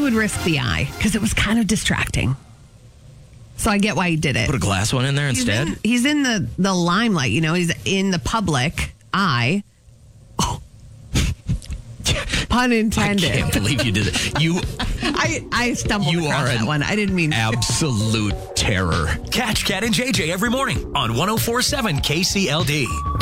would risk the eye because it was kind of distracting. So I get why he did it. Put a glass one in there instead? He's in the limelight, he's in the public eye. Oh. Pun intended. I can't believe you did it. I stumbled across that one. I didn't mean to. Absolute terror. Catch Cat and JJ every morning on 104.7 KCLD.